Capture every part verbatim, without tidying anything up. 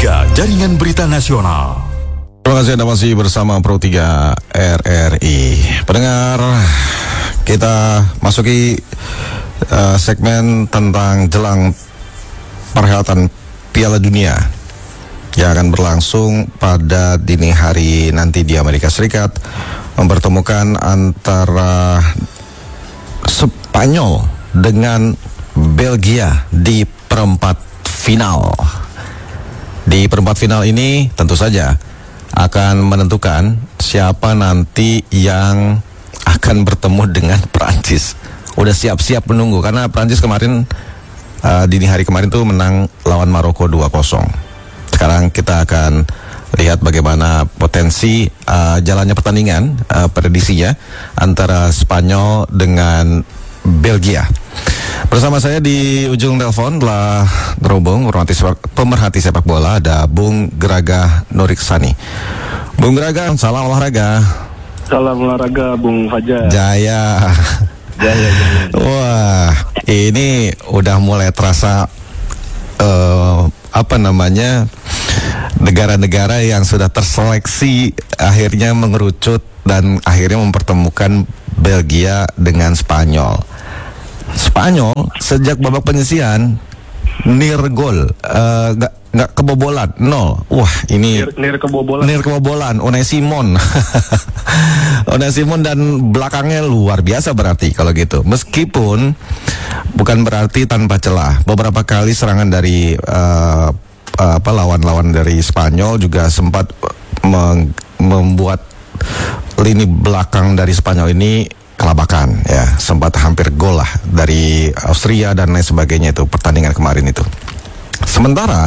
tiga Jaringan Berita Nasional. Terima kasih Anda masih bersama Pro tiga R R I. Pendengar, kita masuki uh, segmen tentang jelang perhelatan Piala Dunia yang akan berlangsung pada dini hari nanti di Amerika Serikat, mempertemukan antara Spanyol dengan Belgia di perempat final. Di perempat final ini tentu saja akan menentukan siapa nanti yang akan bertemu dengan Prancis. Udah siap-siap menunggu karena Prancis kemarin uh, dini hari kemarin tuh menang lawan Maroko dua kosong. Sekarang kita akan lihat bagaimana potensi uh, jalannya pertandingan, uh, prediksinya antara Spanyol dengan Belgia. Bersama saya di ujung telepon telah terhubung pemerhati sepak, pemerhati sepak bola, ada Bung Graga Nuriksani. Bung Graga, salam olahraga. Salam olahraga, Bung Fajar. Jaya. Jaya, jaya. Wah, ini udah mulai terasa uh, apa namanya negara-negara yang sudah terseleksi akhirnya mengerucut dan akhirnya mempertemukan Belgia dengan Spanyol. Spanyol sejak babak penyisihan near goal, uh, gak, gak kebobolan, nol. Wah ini near, near kebobolan, near kebobolan. Unai Simon, Unai Simon dan belakangnya luar biasa berarti kalau gitu. Meskipun bukan berarti tanpa celah. Beberapa kali serangan dari uh, uh, apa lawan-lawan dari Spanyol juga sempat mem- membuat lini belakang dari Spanyol ini kelabakan, ya, sempat hampir gol lah dari Austria dan lain sebagainya itu pertandingan kemarin itu. Sementara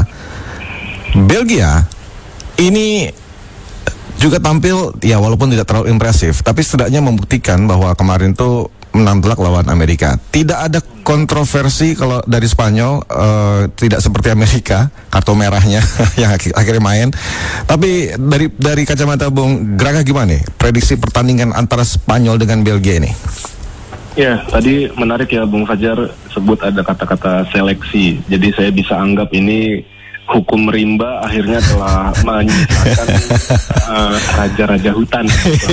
Belgia ini juga tampil ya walaupun tidak terlalu impresif, tapi setidaknya membuktikan bahwa kemarin tuh menang telak lawan Amerika. Tidak ada kontroversi kalau dari Spanyol, uh, tidak seperti Amerika kartu merahnya yang ak- akhirnya main. Tapi dari dari kacamata Bung Graga gimana nih prediksi pertandingan antara Spanyol dengan Belgia ini? Ya, tadi menarik ya Bung Fajar sebut ada kata-kata seleksi. Jadi saya bisa anggap ini hukum rimba akhirnya telah menyisakan uh, raja-raja hutan.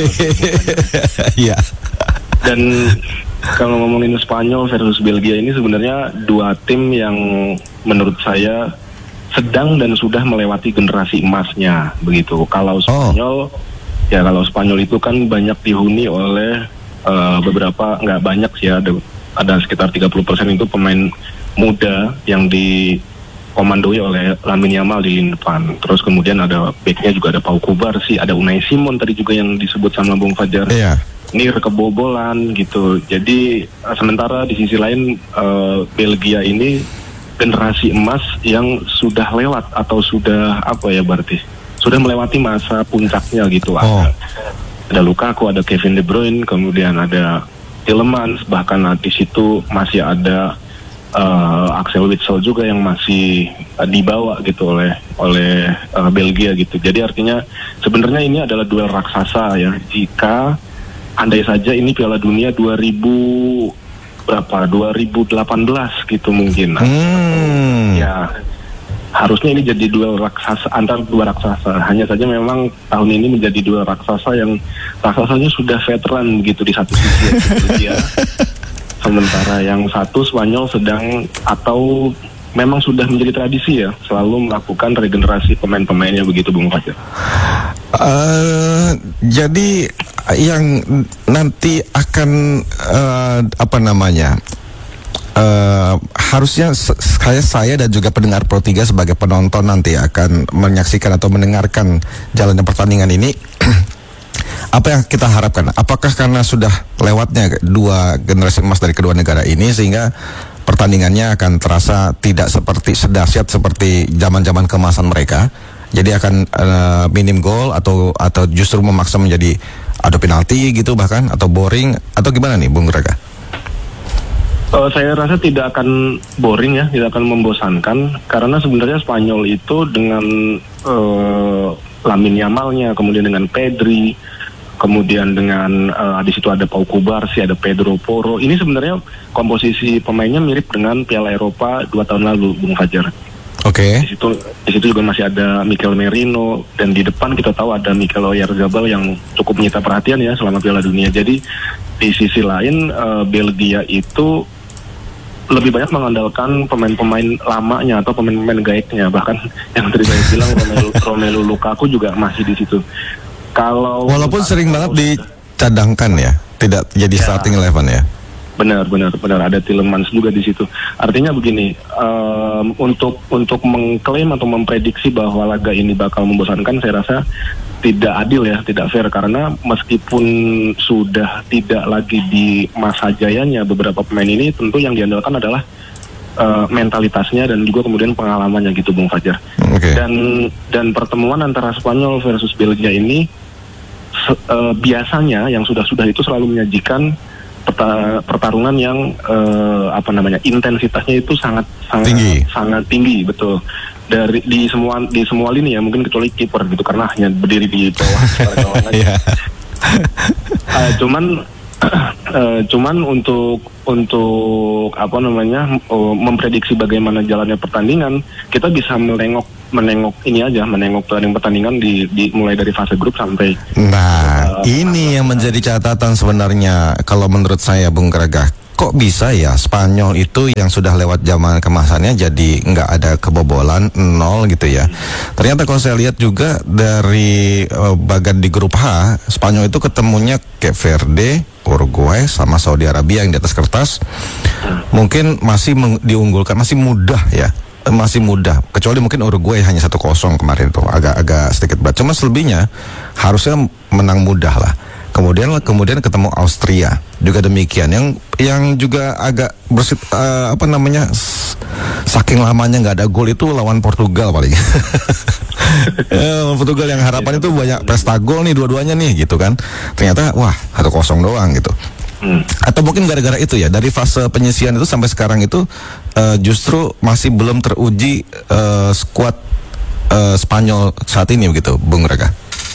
Iya. Dan kalau ngomongin Spanyol versus Belgia ini sebenarnya dua tim yang menurut saya sedang dan sudah melewati generasi emasnya begitu. Kalau Spanyol, oh. ya kalau Spanyol itu kan banyak dihuni oleh uh, beberapa, nggak banyak sih ya, ada, ada sekitar tiga puluh persen itu pemain muda yang dikomandoi oleh Lamine Yamal di depan. Terus kemudian ada backnya juga ada Pau Kubarsi, ada Unai Simon tadi juga yang disebut sama Bung Fajar. Iya. Near kebobolan gitu. Jadi uh, sementara di sisi lain uh, Belgia ini generasi emas yang sudah lewat atau sudah apa ya berarti sudah melewati masa puncaknya gitu. Oh. Ada, ada Lukaku, ada Kevin De Bruyne, kemudian ada Tielemans, bahkan di situ masih ada uh, Axel Witsel juga yang masih uh, dibawa gitu oleh oleh uh, Belgia gitu. Jadi artinya sebenarnya ini adalah duel raksasa ya. Jika andai saja ini Piala Dunia dua ribu berapa? dua ribu delapan belas gitu mungkin. Hmm. Ya, harusnya ini jadi duel raksasa antar dua raksasa. Hanya saja memang tahun ini menjadi duel raksasa yang raksasanya sudah veteran begitu di satu sisi ya. Sementara yang satu Spanyol sedang atau memang sudah menjadi tradisi ya selalu melakukan regenerasi pemain-pemainnya begitu Bung Fajar. Uh, jadi yang nanti akan uh, apa namanya uh, harusnya saya saya dan juga pendengar Pro tiga sebagai penonton nanti akan menyaksikan atau mendengarkan jalannya pertandingan ini. Apa yang kita harapkan? Apakah karena sudah lewatnya dua generasi emas dari kedua negara ini sehingga pertandingannya akan terasa tidak seperti sedahsyat seperti zaman-zaman keemasan mereka? Jadi akan uh, minim gol atau atau justru memaksa menjadi ada penalti gitu bahkan atau boring atau gimana nih Bung Graga? Uh, saya rasa tidak akan boring ya, tidak akan membosankan karena sebenarnya Spanyol itu dengan uh, Lamine Yamalnya, kemudian dengan Pedri, kemudian dengan uh, di situ ada Pau Kubarsi, ada Pedro Porro. Ini sebenarnya komposisi pemainnya mirip dengan Piala Eropa dua tahun lalu, Bung Fajar. Oke. Di situ di situ juga masih ada Mikel Merino, dan di depan kita tahu ada Mikel Oyarzabal yang cukup menyita perhatian ya selama Piala Dunia. Jadi di sisi lain uh, Belgia itu lebih banyak mengandalkan pemain-pemain lamanya atau pemain-pemain gaeknya, bahkan yang tadi saya bilang Romelu, Romelu Lukaku juga masih di situ. Kalau walaupun sering banget dicadangkan ya, tidak jadi ya, starting eleven ya. Benar, benar, benar. Ada Tielemans juga di situ. Artinya begini, um, untuk untuk mengklaim atau memprediksi bahwa laga ini bakal membosankan, saya rasa tidak adil ya, tidak fair, karena meskipun sudah tidak lagi di masa jayanya beberapa pemain ini, tentu yang diandalkan adalah uh, mentalitasnya dan juga kemudian pengalamannya gitu, Bung Fajar. Okay. Dan dan pertemuan antara Spanyol versus Belgia ini se- uh, biasanya yang sudah-sudah itu selalu menyajikan Peta, pertarungan yang uh, apa namanya intensitasnya itu sangat sangat tinggi. sangat tinggi, betul, dari di semua di semua lini ya, mungkin kecuali kiper gitu karena hanya berdiri di bawah gawang aja. uh, cuman uh, cuman untuk untuk apa namanya uh, memprediksi bagaimana jalannya pertandingan, kita bisa menengok menengok ini aja, menengok pertandingan di, di mulai dari fase grup sampai. Nah, uh, ini yang menjadi catatan sebenarnya kalau menurut saya, Bung Gregah. Kok bisa ya Spanyol itu yang sudah lewat zaman kemasannya jadi nggak ada kebobolan, nol gitu ya. Ternyata kalau saya lihat juga dari uh, bagan di grup H, Spanyol itu ketemunya Cape Verde, Uruguay sama Saudi Arabia yang di atas kertas mungkin masih meng- diunggulkan, masih mudah ya. Masih mudah, kecuali mungkin Uruguay hanya satu kosong kemarin tuh, agak-agak sedikit berat. Cuma selebihnya harusnya menang mudah lah. Kemudian kemudian ketemu Austria juga demikian, yang yang juga agak bersit uh, apa namanya saking lamanya nggak ada gol itu lawan Portugal paling. Portugal yang harapan itu banyak pesta gol nih dua-duanya nih gitu kan. Ternyata wah satu kosong doang gitu. Hmm. Atau mungkin gara-gara itu ya, dari fase penyisian itu sampai sekarang itu uh, justru masih belum teruji uh, skuad uh, Spanyol saat ini begitu, Bung Rega.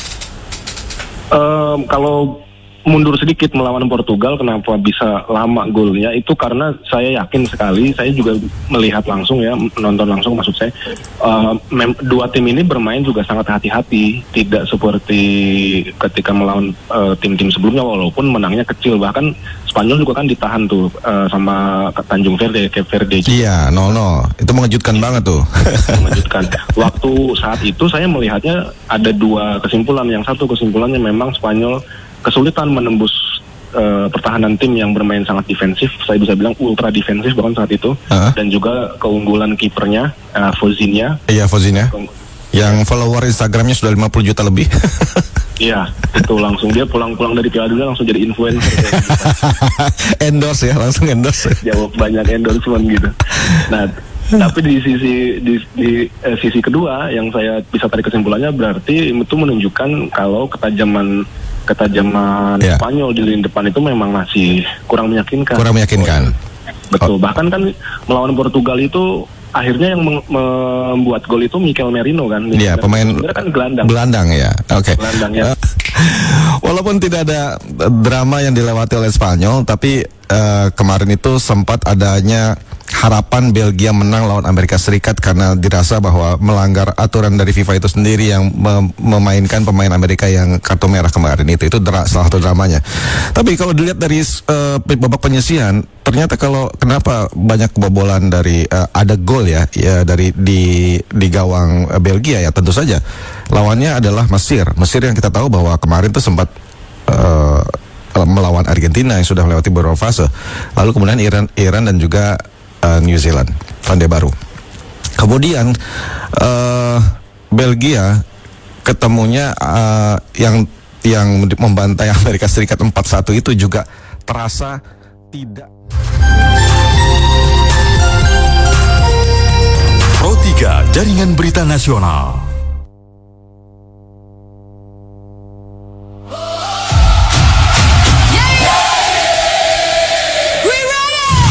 Um, kalau mundur sedikit melawan Portugal, kenapa bisa lama golnya? Itu karena saya yakin sekali, saya juga melihat langsung ya, nonton langsung maksud saya, uh, mem- dua tim ini bermain juga sangat hati-hati, tidak seperti ketika melawan uh, tim-tim sebelumnya, walaupun menangnya kecil. Bahkan Spanyol juga kan ditahan tuh uh, sama Tanjung Verde, Cape Verde. Iya, nol nol. Itu mengejutkan banget tuh. Mengejutkan. Waktu saat itu saya melihatnya ada dua kesimpulan. Yang satu kesimpulannya memang Spanyol kesulitan menembus uh, pertahanan tim yang bermain sangat defensif, saya bisa bilang ultra defensif bahkan saat itu, uh-huh. dan juga keunggulan kipernya, uh, Fozinha. Iya, Fozinha. Ke- yang follower Instagramnya sudah lima puluh juta lebih. Iya, itu langsung dia pulang-pulang dari Piala Dunia langsung jadi influencer. Gitu. Endorse ya, langsung endorse. Jawab banyak endorsement gitu. Nah, tapi di sisi di, di eh, sisi kedua yang saya bisa tarik kesimpulannya berarti itu menunjukkan kalau ketajaman ketajaman yeah. Spanyol di lini depan itu memang masih kurang meyakinkan. Kurang meyakinkan. Betul. Oh. Bahkan kan melawan Portugal itu akhirnya yang mem- membuat gol itu Mikel Merino kan. Iya, yeah, pemain kan gelandang. Gelandang ya. Oke. Okay. Gelandang ya. Walaupun tidak ada drama yang dilewati oleh Spanyol, tapi uh, kemarin itu sempat adanya harapan Belgia menang lawan Amerika Serikat karena dirasa bahwa melanggar aturan dari FIFA itu sendiri yang mem- memainkan pemain Amerika yang kartu merah kemarin itu itu dra- salah satu dramanya. Tapi kalau dilihat dari uh, babak penyisian, ternyata kalau kenapa banyak kebobolan dari uh, ada gol ya, ya dari di di gawang uh, Belgia ya, tentu saja lawannya adalah Mesir. Mesir yang kita tahu bahwa kemarin itu sempat uh, melawan Argentina yang sudah melewati beberapa fase. Lalu kemudian Iran Iran dan juga Uh, New Zealand, Selandia Baru. Kemudian uh, Belgia ketemunya uh, yang yang membantai Amerika Serikat empat satu itu juga terasa tidak. Pro tiga Jaringan Berita Nasional.